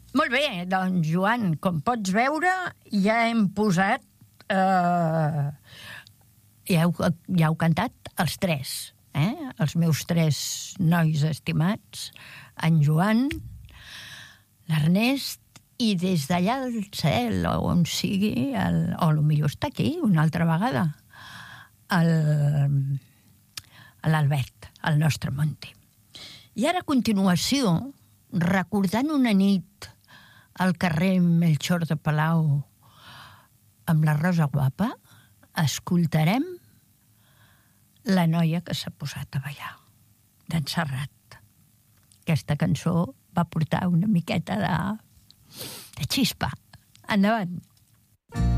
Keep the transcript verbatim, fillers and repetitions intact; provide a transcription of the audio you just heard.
Molt bé, doncs, Joan, com pots veure, ja hem posat... Eh, ja, heu, ja heu cantat els tres, eh? Els meus tres nois estimats, en Joan, l'Ernest, i des d'allà al cel, o on sigui, el, o potser està aquí una altra vegada, el, l'Albert, el nostre Monti. I ara, a continuació, recordant una nit al carrer Melchor de Palau amb la Rosa Guapa, escoltarem La noia que s'ha posat a ballar, d'en Serrat. Aquesta cançó va portar una miqueta de, de xispa. Endavant.